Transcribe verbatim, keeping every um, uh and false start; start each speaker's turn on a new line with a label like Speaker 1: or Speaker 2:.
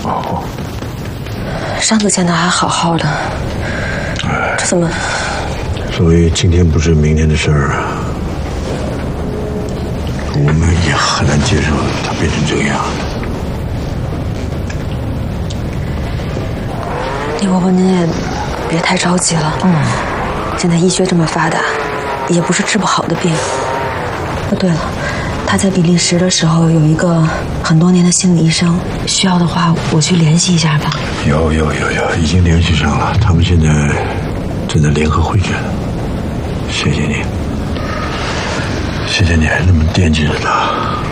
Speaker 1: 哦，
Speaker 2: 上次见他还好好的，
Speaker 1: 哎，
Speaker 2: 这怎么？
Speaker 1: 所以今天不是明天的事儿啊。我们也很难接受他变成这样。
Speaker 2: 李伯伯，您也别太着急了。嗯，现在医学这么发达，也不是治不好的病。哦，对了，他在比利时的时候有一个很多年的心理医生，需要的话我去联系一下吧。
Speaker 1: 有有有有，已经联系上了，他们现在正在联合会诊。谢谢你，谢谢你还那么惦记着他。